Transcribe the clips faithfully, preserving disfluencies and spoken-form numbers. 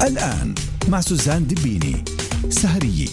الآن مع سوزان دبيني سهرية.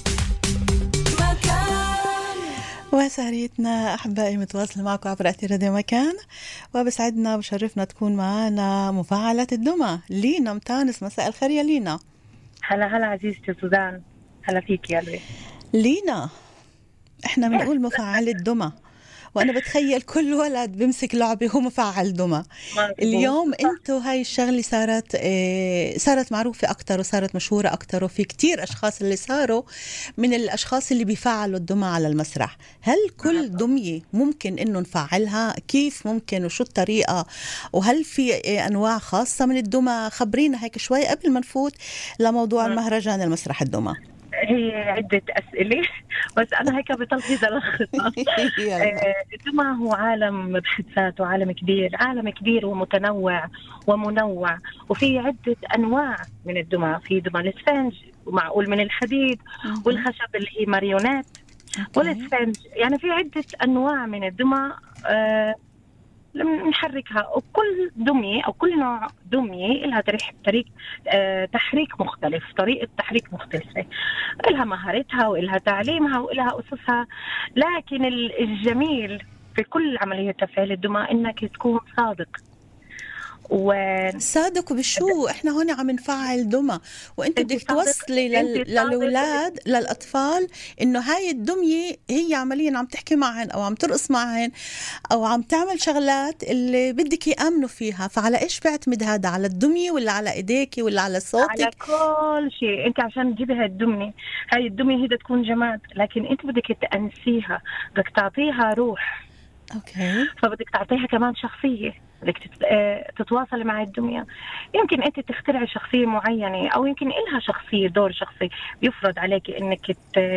وسهريتنا أحبائي متواصلة معكم عبر أثير راديو مكان، وبسعدنا وبشرفنا تكون معنا مفاعلة الدمى لينا متانس. مساء الخير يا لينا. هلا هلا عزيزتي سوزان، هلا فيك يا لوي. لينا احنا بنقول مفاعلة دمى، وانا بتخيل كل ولد بيمسك لعبه هو مفعل دمى. اليوم انتو هاي الشغله صارت اه صارت معروفه اكثر وصارت مشهوره اكثر، وفي كتير اشخاص اللي صاروا من الاشخاص اللي بيفعلوا الدمى على المسرح. هل كل دميه ممكن انه نفعلها؟ كيف ممكن وشو الطريقه؟ وهل في اه انواع خاصه من الدمى؟ خبرينا هيك شوي قبل ما نفوت لموضوع المهرجان المسرح الدمى. هي عدة أسئلة بس أنا هيك بتلخيص ألخصها. الدمى هو عالم بحد ذاته، عالم كبير، عالم كبير ومتنوع ومنوع، وفي عدة أنواع من الدمى. في دمى الإسفنج ومعقول من الحديد، والخشب اللي هي ماريونات والإسفنج، يعني في عدة أنواع من الدمى آه نحركها. وكل دمية أو كل نوع دمية لها طريق آه تحريك مختلف، طريقة تحريك مختلفة، لها مهارتها وإلها تعليمها وإلها أسسها. لكن الجميل في كل عملية تفعيل الدمى إنك تكون صادق. و... صادق بشو؟ احنا هون عم نفعل دمى، وانت بدك توصلي لل... للأولاد للأطفال انه هاي الدمية هي عمليا عم تحكي معهن او عم ترقص معهن او عم تعمل شغلات اللي بدك يأمنوا فيها. فعلى ايش بيعتمد هذا؟ على الدمية ولا على ايديكي ولا على صوتك؟ على كل شيء. انت عشان تجيبي هاي الدمية، هاي الدمية هي تكون جماد، لكن انت بدك تأنسيها، بدك تعطيها روح. اوكي. فبدك تعطيها كمان شخصية، بدك تتواصل مع الدمية. يمكن انت تخترعي شخصية معينة، او يمكن إلها شخصية، دور شخصي بيفرض عليك انك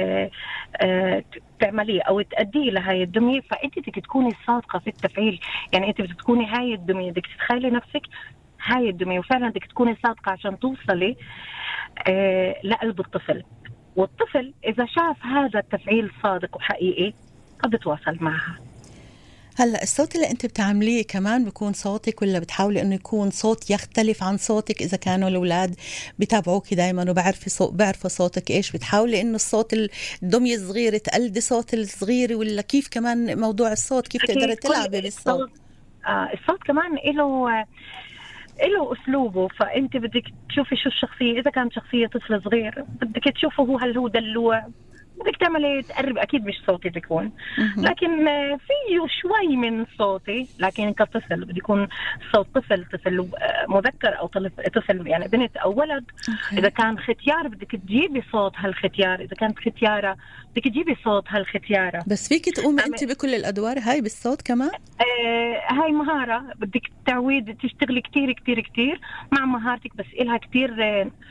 تعمليه او تأديه لهاي الدمية. فانت بدك تكوني صادقة في التفعيل. يعني انت بدك تكوني هاي الدمية، بدك تتخيلي نفسك هاي الدمية، وفعلا بدك تكوني صادقة عشان توصلي لقلب الطفل. والطفل اذا شاف هذا التفعيل صادق وحقيقي بتواصل معها. هلا الصوت اللي انت بتعمليه كمان بيكون صوتك، ولا بتحاولي انه يكون صوت يختلف عن صوتك؟ اذا كانوا الاولاد بيتابعوكي دائما وبعرفوا صوت بعرفوا صوتك ايش، بتحاولي انه الصوت الدميه الصغيره تقلدي صوت الصغيره، ولا كيف كمان موضوع الصوت؟ كيف تقدري تلعبي بالصوت؟ آه الصوت كمان له له اسلوبه. فانت بدك تشوفي شو الشخصيه. اذا كانت شخصيه طفل صغير بدك تشوفه هو هل هو دلوع، بدك تعملي تقرب. أكيد مش صوتي بيكون، لكن فيه شوي من صوتي، لكن كطفل بدي يكون صوت طفل، طفل مذكر أو طفل يعني بنت أو ولد. أوكي. إذا كان ختيار بدك تجيبي صوت هالختيار، إذا كانت ختيارة بدك تجيبي صوت هالختيارة. بس فيك تقومي أنت بكل الأدوار هاي بالصوت كمان؟ آه هاي مهارة بدك تعويد، تشتغلي كتير كتير كتير مع مهارتك، بس إلها كتير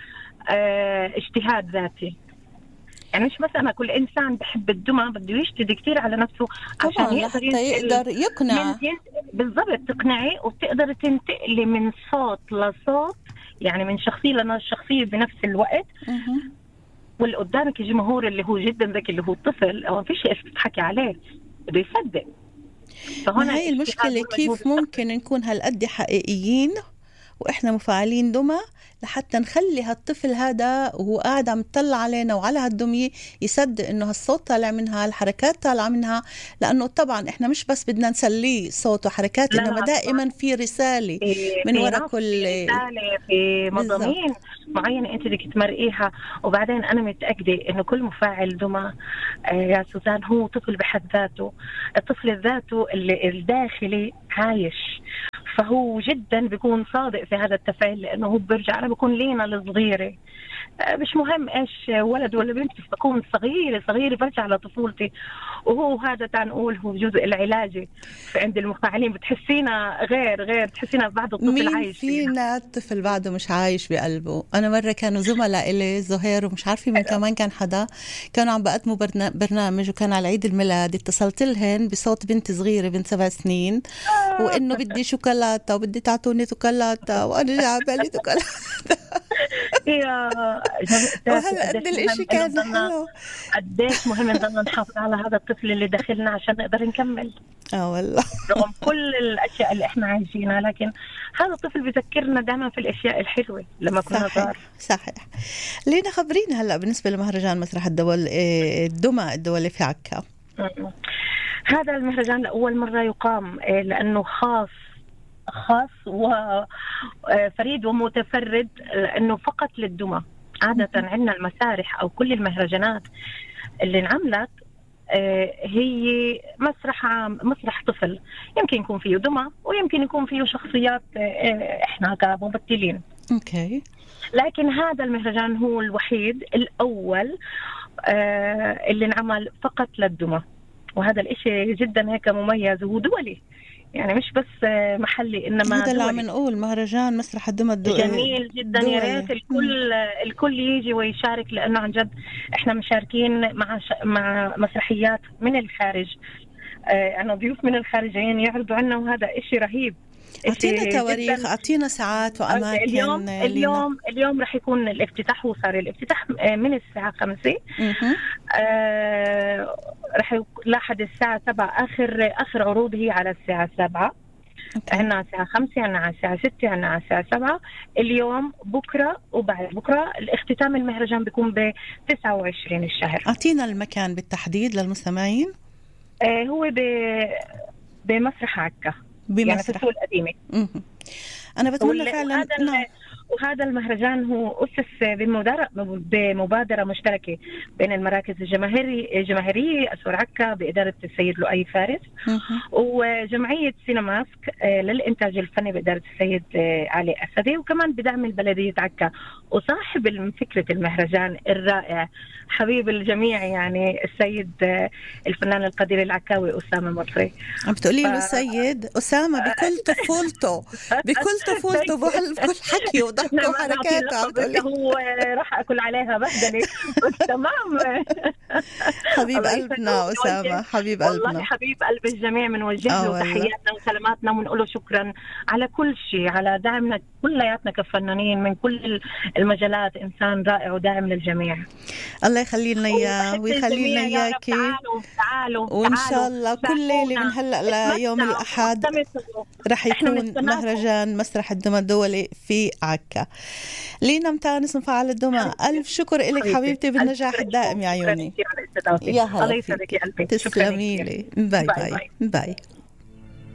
آه اجتهاد ذاتي. يعني مش مثلا كل إنسان بحب الدمى بده يجتهد كتير على نفسه عشان يقدر, يقدر يقنع. بالضبط، تقنعي وتقدر تنتقلي من صوت لصوت، يعني من شخصية لشخصية بنفس الوقت. أه. واللي قدامك الجمهور اللي هو جدا ذكي اللي هو الطفل، هو فيش إيش تضحكي عليه، بده يصدق. فهنا هاي المشكلة، كيف ممكن نكون هالقد حقيقيين وإحنا مفاعلين دمى لحتى نخلي هالطفل هذا وهو قاعد عم يطلع علينا وعلى هالدمية يصدق إنه هالصوت طالع منها، الحركات طالعة منها. لأنه طبعا إحنا مش بس بدنا نسليه صوت وحركات، إنما دائما في رسالة من وراء كل في رسالة، في مضامين معينة أنت بدك تمرقيها. وبعدين أنا متأكدة إنه كل مفاعل دمى يا سوزان هو طفل بحد ذاته. الطفل ذاته اللي الداخلي عايش، فهو جدا بيكون صادق في هذا التفعيل، لأنه هو برجع. أنا بكون لينا الصغيرة، مش مهم إيش ولد ولا بنت، بكون صغيرة صغيرة برجع على طفولتي. وهو هذا تنقول هو جزء العلاجي عند المفاعلين. بتحسينا غير غير تحسينا بعد الطفل عايش فينا. الطفل بعده مش عايش بقلبه. أنا مرة كانوا زملاء إلي زهير ومش عارفة من كمان كان حدا، كانوا عم بقدموا برنامج وكان على عيد الميلاد. اتصلت لهن بصوت بنت صغيرة بنت سبع سنين وإنه بدي شوكولاتة وبدي تعطوني شوكولاتة وأنا جايبة لي شوكولاتة. يا وهلا قد الإشي كان حلو، قديش مهم نضلنا نحافظ على هذا الطفل اللي داخلنا عشان نقدر نكمل. اه والله رغم كل الاشياء اللي احنا عايشينها، لكن هذا الطفل بيذكرنا دائما في الاشياء الحلوه لما كنا صغار. صحيح. لينا خبرينا هلا بالنسبه لمهرجان مسرح الدول الدمى الدولي في عكا. هذا المهرجان لاول مره يقام لانه خاص خاص وفريد ومتفرد، لانه فقط للدمى. عاده عندنا المسارح او كل المهرجانات اللي انعملت هي مسرح عام، مسرح طفل، يمكن يكون فيه دمى ويمكن يكون فيه شخصيات احنا كممثلين. اوكي. لكن هذا المهرجان هو الوحيد الاول اللي انعمل فقط للدمى، وهذا الاشي جدا هيك مميز ودولي، يعني مش بس محلي انما هذا اللي عم نقول مهرجان مسرح الدمى الدولي. جميل جدا، يا ريت الكل الكل يجي ويشارك، لانه عن جد احنا مشاركين مع ش... مع مسرحيات من الخارج. آه انا ضيوف من الخارجين يعرضوا عنا، وهذا إشي رهيب. اعطينا تواريخ، اعطينا ساعات واماكن. اليوم اليوم اليوم رح يكون الافتتاح، وصار الافتتاح من الساعه خمسة. آه رح لحد الساعه سبعة. اخر اخر عروض هي على الساعه سبعة. عندنا على الساعه خمسة، عندنا على الساعه ستة، عندنا على الساعه سبعة. اليوم بكره وبعد بكره الاختتام المهرجان بيكون ب تسعة وعشرين الشهر. اعطينا المكان بالتحديد للمستمعين. آه هو ب بمسرح عكا، يعني في السوق القديمة. أنا بتمنى فعلا. نعم. وهذا المهرجان هو أسس بمبادرة مشتركة بين المراكز الجماهيرية الجماهيرية أسور عكا بإدارة السيد لؤي فارس، وجمعية سينماسك للإنتاج الفني بإدارة السيد علي أسدي، وكمان بدعم البلدية عكا. وصاحب فكرة المهرجان الرائع حبيب الجميع يعني السيد الفنان القدير العكاوي أسامة مطري. عم بتقولي له السيد أسامة بكل طفولته بكل طفولته بكل حكي وضحكه وحركاته. عم بتقولي هو راح أكل عليها بدلي. تمام. حبيب قلبنا أسامة، حبيب قلبنا والله، حبيب قلب الجميع. بنوجه له تحياتنا وسلاماتنا ونقول له شكرا على كل شيء، على دعمنا كلياتنا كفنانين من كل المجالات. إنسان رائع وداعم للجميع. الله يخلي لنا اياه ويخلي لنا اياكي. تعالوا تعالوا وان شاء الله كل ليله من هلا ليوم الاحد رح يكون مهرجان مسرح الدمى الدولي في عكا. لينا متانس مفعل الدمى، الف شكر لك حبيبتي بالنجاح الدائم يا عيوني. يا هلا. الله يسعدك يا قلبي. تسلمي لي. باي باي باي.